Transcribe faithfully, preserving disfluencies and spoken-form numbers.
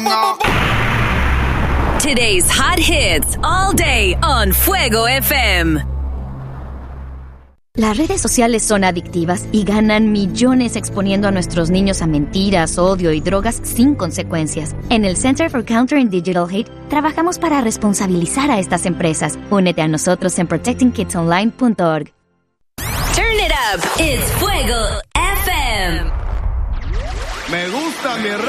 no. Today's hot hits all day on Fuego F M. Las redes sociales son adictivas y ganan millones exponiendo a nuestros niños a mentiras, odio y drogas sin consecuencias. En el Center for Countering Digital Hate trabajamos para responsabilizar a estas empresas. Únete a nosotros en protecting kids online punto org. Turn it up. It's Fuego F M. Me gusta mi